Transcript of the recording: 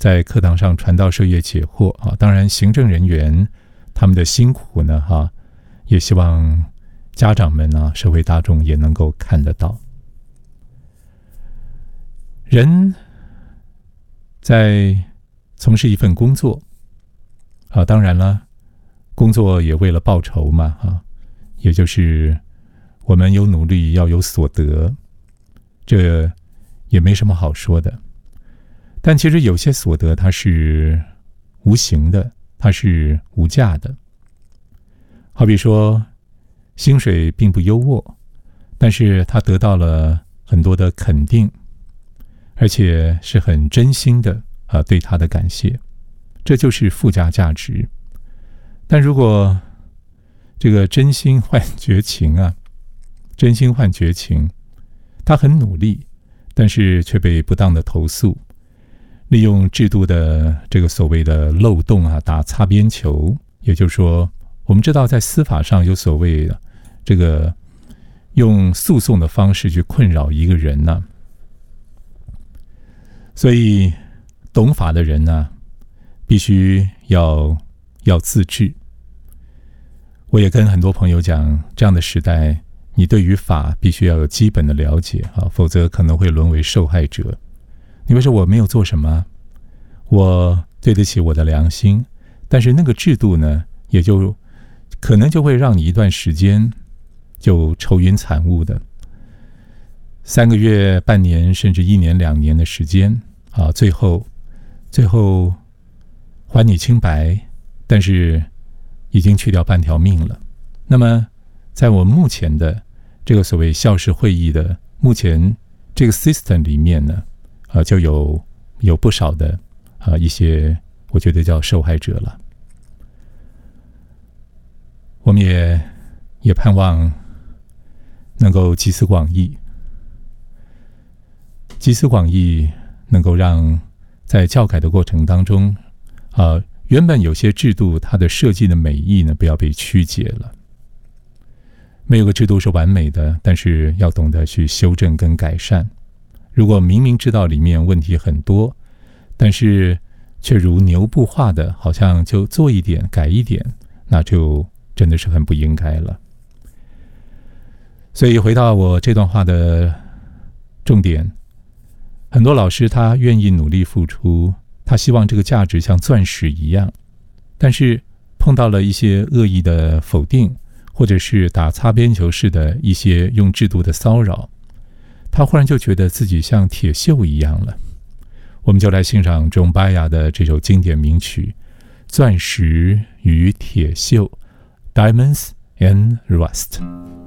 在课堂上传道授业解惑啊。当然行政人员他们的辛苦呢也希望家长们社会大众也能够看得到。人在从事一份工作当然了，工作也为了报酬嘛也就是我们有努力要有所得，这也没什么好说的。但其实有些所得它是无形的，它是无价的。好比说薪水并不优渥，但是他得到了很多的肯定，而且是很真心的对他的感谢，这就是附加价值。但如果这个真心换绝情真心换绝情，他很努力，但是却被不当的投诉，利用制度的这个所谓的漏洞打擦边球。也就是说，我们知道在司法上有所谓的这个用诉讼的方式去困扰一个人所以懂法的人必须要自治。我也跟很多朋友讲，这样的时代你对于法必须要有基本的了解否则可能会沦为受害者。你会说我没有做什么，我对得起我的良心，但是那个制度呢，也就可能就会让你一段时间就愁云惨雾的，3个月、半年，甚至1年、2年的时间最后还你清白，但是已经去掉半条命了。那么在我们目前的这个所谓校事会议的目前这个 system 里面呢就有不少的一些我觉得叫受害者了。我们也盼望能够集思广益，能够让在教改的过程当中原本有些制度它的设计的美意呢不要被曲解了。没有个制度是完美的，但是要懂得去修正跟改善。如果明明知道里面问题很多，但是却如牛不化的好像就做一点改一点，那就真的是很不应该了。所以回到我这段话的重点，很多老师他愿意努力付出，他希望这个价值像钻石一样，但是碰到了一些恶意的否定，或者是打擦边球式的一些用制度的骚扰，他忽然就觉得自己像铁锈一样了。我们就来欣赏 John Baez 的这首经典名曲《钻石与铁锈》 Diamonds and Rust。